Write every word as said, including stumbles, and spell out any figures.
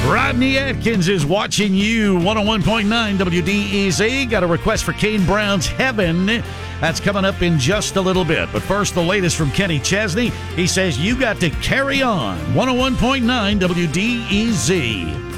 Rodney Atkins is watching you. one oh one point nine W D E Z. Got a request for Kane Brown's Heaven. That's coming up in just a little bit. But first, the latest from Kenny Chesney. He says, you got to carry on. one oh one point nine W D E Z.